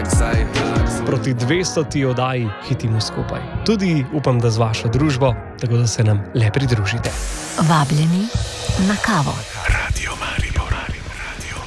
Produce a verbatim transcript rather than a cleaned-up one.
Proti dvestoti oddaji hitimo skupaj. Tudi upam, da z vašo družbo, tako da se nam le pridružite. Vabljeni na kavo. Radio Maribor.